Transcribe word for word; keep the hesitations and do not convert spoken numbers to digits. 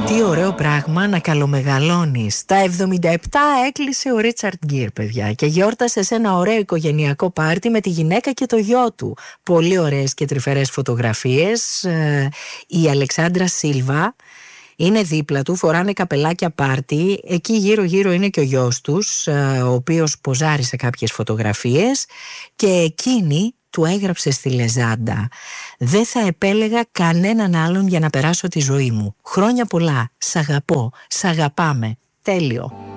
Τι ωραίο πράγμα να καλομεγαλώνεις. Στα εβδομήντα επτά έκλεισε ο Ρίτσαρντ Γκίρ, παιδιά, και γιόρτασε σε ένα ωραίο οικογενειακό πάρτι με τη γυναίκα και το γιο του. Πολύ ωραίες και τρυφερές φωτογραφίες. Ε, η Αλεξάνδρα Σίλβα είναι δίπλα του, φοράνε καπελάκια πάρτι. Εκεί γύρω γύρω είναι και ο γιος τους, ε, ο οποίος ποζάρισε κάποιες φωτογραφίες, και εκείνη του έγραψε στη λεζάντα: «Δεν θα επέλεγα κανέναν άλλον για να περάσω τη ζωή μου. Χρόνια πολλά, σ' αγαπώ, σ' αγαπάμε». Τέλειο.